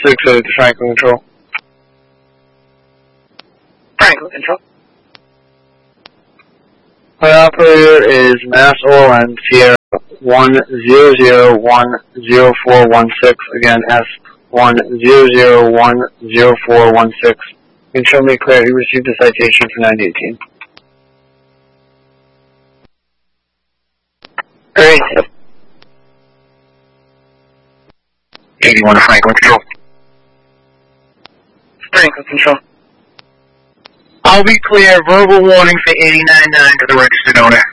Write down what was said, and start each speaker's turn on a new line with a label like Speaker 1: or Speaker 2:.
Speaker 1: 6 to Franklin Control.
Speaker 2: Franklin Control.
Speaker 1: My operator is Mass OLN Sierra 100104116. Again, S100104116. You can show me clear. You received a citation for 9018.
Speaker 2: Great. 81 Franklin Control. Franklin Control.
Speaker 3: I'll be clear. Verbal warning for 89-9 to the registered owner.